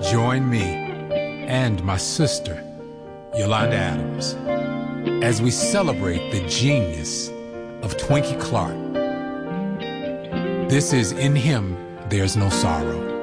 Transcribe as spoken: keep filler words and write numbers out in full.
Join me and my sister, Yolanda Adams, as we celebrate the genius of Twinkie Clark. This is In Him There's No Sorrow.